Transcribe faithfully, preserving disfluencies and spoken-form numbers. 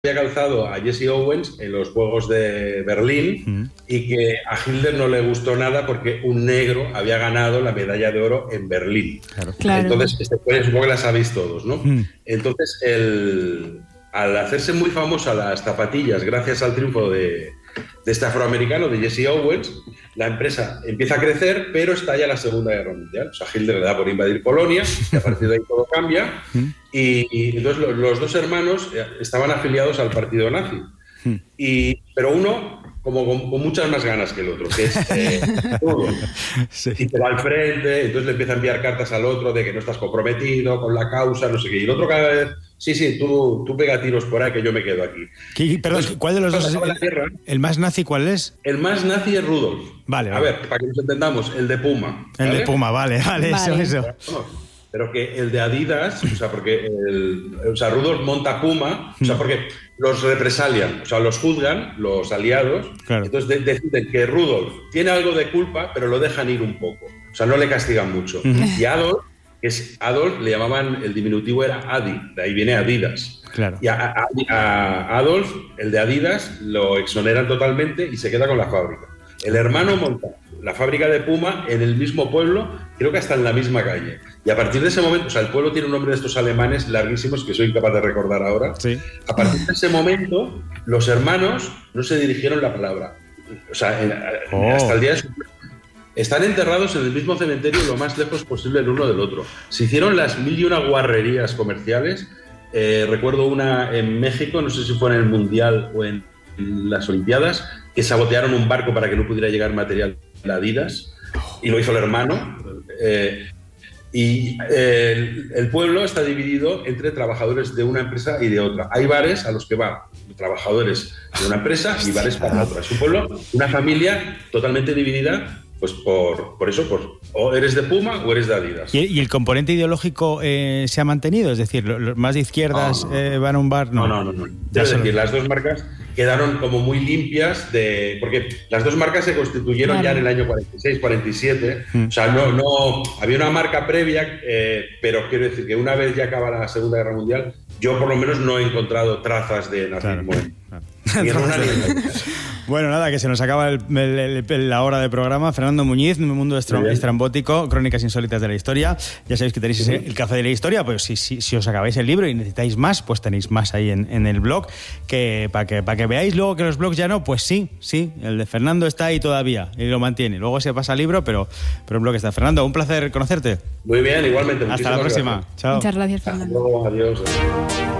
había calzado a Jesse Owens en los Juegos de Berlín mm. y que a Hitler no le gustó nada porque un negro había ganado la medalla de oro en Berlín. Claro. Claro. Entonces, este, pues, supongo que la sabéis todos, ¿no? Mm. Entonces, el, al hacerse muy famosa las zapatillas gracias al triunfo de, de este afroamericano, de Jesse Owens, la empresa empieza a crecer, pero estalla la Segunda Guerra Mundial. O sea, Hitler le da por invadir Polonia y a partir de ahí todo cambia. Mm. Y, y entonces los, los dos hermanos estaban afiliados al partido nazi. Hmm. Y, pero uno, como con, con muchas más ganas que el otro, que es eh, todo. Sí. Y te va al frente, entonces le empieza a enviar cartas al otro de que no estás comprometido con la causa, no sé qué. Y el otro cada vez, sí, sí, tú, tú pega tiros por ahí que yo me quedo aquí. ¿Qué, perdón, entonces, ¿cuál de los dos es el, guerra, el más nazi? ¿Cuál es? El más nazi es Rudolf. Vale, vale. A ver, para que nos entendamos, el de Puma. El ¿vale? de Puma, vale, vale, vale. eso, eso. Bueno, pero que el de Adidas, o sea, porque el, o sea, Rudolf monta Puma, o sea, porque los represalian, o sea, los juzgan, los aliados, claro. Entonces de, deciden que Rudolf tiene algo de culpa, pero lo dejan ir un poco, o sea, no le castigan mucho. Uh-huh. Y Adolf, que es Adolf, le llamaban, el diminutivo era Adi, de ahí viene Adidas. Claro. Y a, a, a Adolf, el de Adidas, lo exoneran totalmente y se queda con la fábrica. El hermano monta la fábrica de Puma en el mismo pueblo, creo que hasta en la misma calle. Y a partir de ese momento, o sea, el pueblo tiene un nombre de estos alemanes larguísimos que soy incapaz de recordar ahora. Sí. A partir de ese momento, los hermanos no se dirigieron la palabra. O sea, en, oh. hasta el día de su... Están enterrados en el mismo cementerio lo más lejos posible el uno del otro. Se hicieron las mil y una guarrerías comerciales. Eh, recuerdo una en México, no sé si fue en el Mundial o en las Olimpiadas, que sabotearon un barco para que no pudiera llegar material de Adidas, y lo hizo el hermano. Eh, y eh, el, el pueblo está dividido entre trabajadores de una empresa y de otra. Hay bares a los que van trabajadores de una empresa y bares para otra. Es un pueblo, una familia totalmente dividida, pues por, por eso, por o eres de Puma o eres de Adidas. ¿Y, y el componente ideológico eh, se ha mantenido? Es decir, los más de izquierdas no, no, eh, van a un bar. No, no, no. no, no. Es decir, las dos marcas quedaron como muy limpias, de porque las dos marcas se constituyeron claro. ya en el año cuarenta y seis, cuarenta y siete. Mm. O sea, no, no había una marca previa, eh, pero quiero decir que una vez ya acaba la Segunda Guerra Mundial, yo por lo menos no he entrado trazas de nazismo. Claro. Ni en una, ni en otra. Bueno, nada, que se nos acaba el, el, el, la hora de programa. Fernando Muñiz, Mundo Estrambótico, Crónicas Insólitas de la Historia. Ya sabéis que tenéis ese, el Café de la Historia, pues si, si, si os acabáis el libro y necesitáis más, pues tenéis más ahí en, en el blog, que para que, para que veáis luego que los blogs ya no, pues sí, sí, el de Fernando está ahí todavía y lo mantiene. Luego se pasa el libro, pero, pero el blog está. Fernando, un placer conocerte. Muy bien, igualmente. Hasta la próxima. Gracias. Chao. Muchas gracias, Fernando. Hasta luego, adiós.